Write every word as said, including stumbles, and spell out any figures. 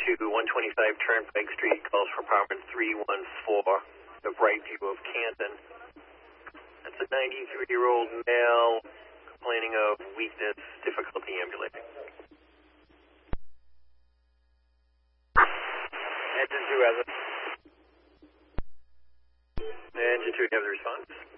to one twenty-five Turnpike Street, calls for apartment three one four, the Brightview of Canton. That's a ninety-three-year-old male complaining of weakness, difficulty ambulating. Engine two has it. Engine two, you have the response.